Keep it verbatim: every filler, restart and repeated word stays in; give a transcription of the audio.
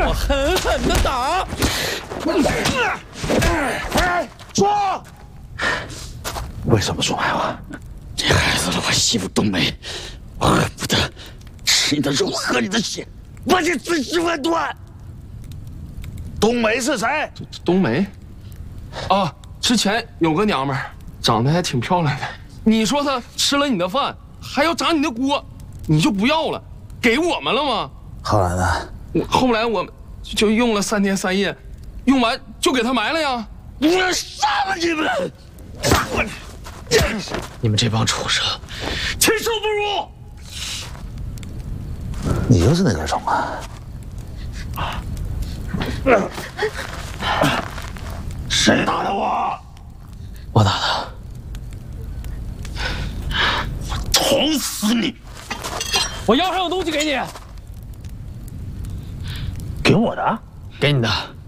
我狠狠的打！ 说，为什么出卖我？ 你害死了我媳妇冬梅，我恨不得吃你的肉，喝你的血，把你碎尸万段。 冬梅是谁？ 冬梅，啊，之前有个娘们儿，长得还挺漂亮的。你说她吃了你的饭，还要炸你的锅，你就不要了，给我们了吗？ 后来呢？ 我后来我就用了三天三夜，用完就给她埋了呀。 我要杀了你们！你们这帮畜生，禽兽不如！ 你就是那个虫啊！谁打的我？ 我打的。 我捅死你！ 我腰上有东西给你。 给我的？ 给你的。